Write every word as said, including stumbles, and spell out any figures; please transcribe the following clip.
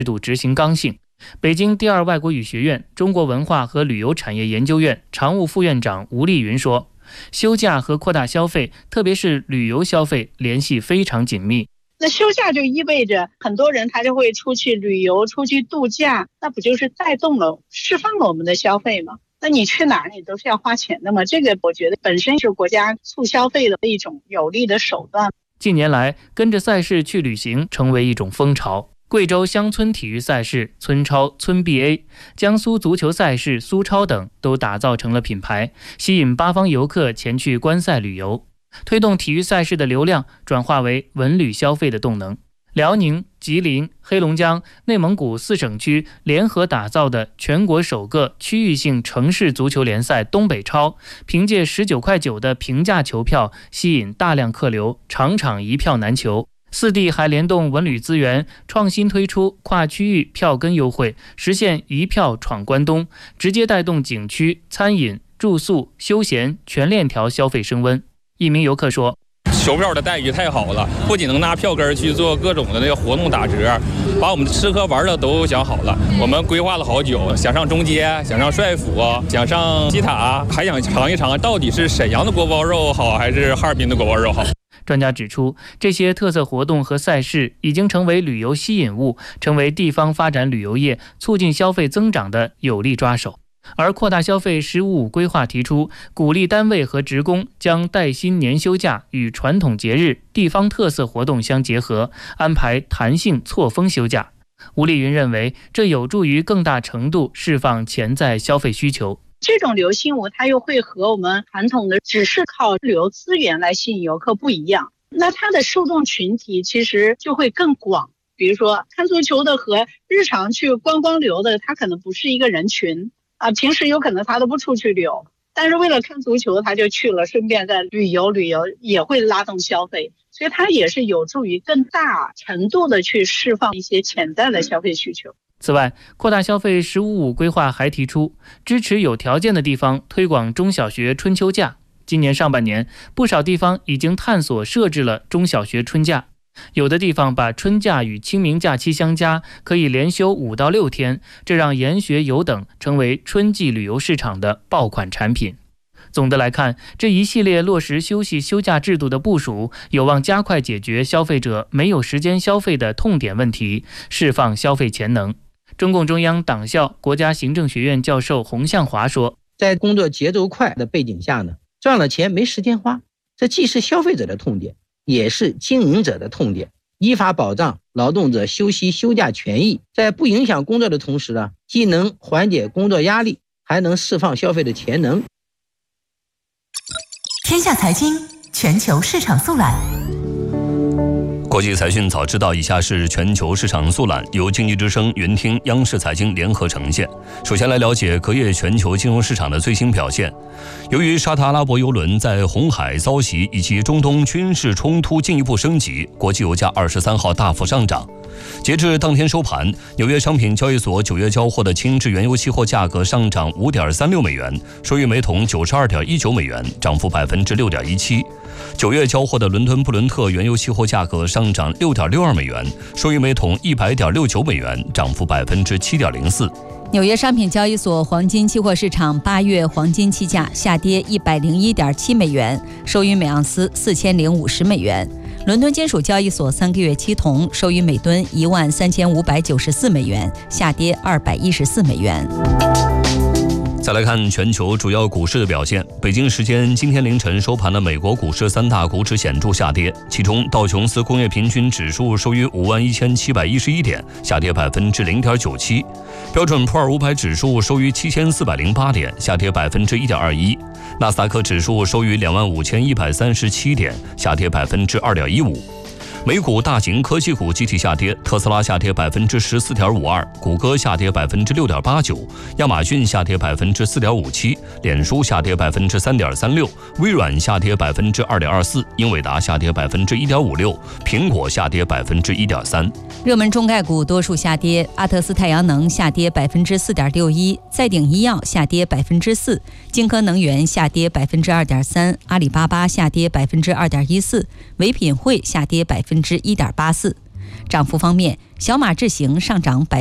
制度执行刚性。北京第二外国语学院中国文化和旅游产业研究院常务副院长吴丽云说，休假和扩大消费，特别是旅游消费联系非常紧密。 那休假就意味着很多人他就会出去旅游，出去度假，那不就是带动了释放了我们的消费吗？那你去哪儿你都是要花钱的嘛，这个我觉得本身是国家促消费的一种有力的手段。 近年来，跟着赛事去旅行成为一种风潮。贵州乡村体育赛事村超、村 B A， 江苏足球赛事苏超等都打造成了品牌，吸引八方游客前去观赛旅游，推动体育赛事的流量转化为文旅消费的动能。辽宁、吉林、黑龙江、内蒙古四省区联合打造的全国首个区域性城市足球联赛东北超，凭借十九块九的平价球票吸引大量客流，场场一票难求。四地还联动文旅资源，创新推出跨区域票根优惠，实现一票闯关东，直接带动景区、餐饮、住宿、休闲全链条消费升温。一名游客说， 球票的待遇太好了，不仅能拿票根去做各种的那个活动打折，把我们的吃喝玩的都想好了。我们规划了好久，想上中街，想上帅府，想上西塔，还想尝一尝到底是沈阳的锅包肉好还是哈尔滨的锅包肉好。 专家指出，这些特色活动和赛事已经成为旅游吸引物，成为地方发展旅游业、促进消费增长的有力抓手。而扩大消费“十五五”规划提出，鼓励单位和职工将带薪年休假与传统节日、地方特色活动相结合，安排弹性错峰休假。吴丽云认为，这有助于更大程度释放潜在消费需求。 这种流行物它又会和我们传统的只是靠旅游资源来吸引游客不一样，那它的受众群体其实就会更广。比如说看足球的和日常去观光旅游的，它可能不是一个人群啊，平时有可能他都不出去旅游，但是为了看足球他就去了，顺便在旅游旅游也会拉动消费，所以它也是有助于更大程度的去释放一些潜在的消费需求。 此外，扩大消费“十五五”规划还提出，支持有条件的地方推广中小学春秋假。今年上半年，不少地方已经探索设置了中小学春假，有的地方把春假与清明假期相加，可以连休五到六天，这让研学游等成为春季旅游市场的爆款产品。总的来看，这一系列落实休息休假制度的部署，有望加快解决消费者没有时间消费的痛点问题，释放消费潜能。中共中央党校国家行政学院教授洪向华说， 在工作节奏快的背景下呢，赚了钱没时间花，这既是消费者的痛点，也是经营者的痛点。依法保障劳动者休息休假权益，在不影响工作的同时呢，既能缓解工作压力，还能释放消费的潜能。 天下财经全球市场速览。 国际财讯早知道，以下是全球市场速览，由经济之声、云听、央视财经联合呈现。首先来了解隔夜全球金融市场的最新表现。由于沙特阿拉伯油轮在红海遭袭以及中东军事冲突进一步升级，国际油价二十三号大幅上涨。截至当天收盘，纽约商品交易所九月交货的轻质原油期货价格上涨 五点三六美元，收于每桶 九十二点一九美元，涨幅 百分之六点一七。九月交货的伦敦布伦特原油期货价格上涨 六点六二美元，收于每桶 一百点六九美元，涨幅 百分之七点零四。 纽约商品交易所黄金期货市场八月黄金期价下跌 一百零一点七美元，收于每盎司四千零五十美元。伦敦金属交易所三个月期铜收于每吨一万三千五百九十四美元，下跌二百一十四美元。 再来看全球主要股市的表现。北京时间今天凌晨收盘的美国股市三大股指显著下跌，其中道琼斯工业平均指数收于五万一千七百一十一点，下跌 百分之零点九七；标准普尔五百指数收于七千四百零八点，下跌 百分之一点二一；纳斯达克指数收于两万五千一百三十七点，下跌 百分之二点一五。美股大型科技股集体下跌，特斯拉下跌 百分之十四点五二，谷歌下跌 百分之六点八九，亚马逊下跌 百分之四点五七，脸书下跌 百分之三点三六，微软下跌 百分之二点二四，英伟达下跌 百分之一点五六，苹果下跌 百分之一点三。 热门中概股多数下跌，阿特斯太阳能下跌 百分之四点六一，再鼎医药下跌 百分之四，金科能源下跌 百分之二点三，阿里巴巴下跌 百分之二点一四，唯品会下跌 百分之一点八四。 涨幅方面，小马智行上涨百。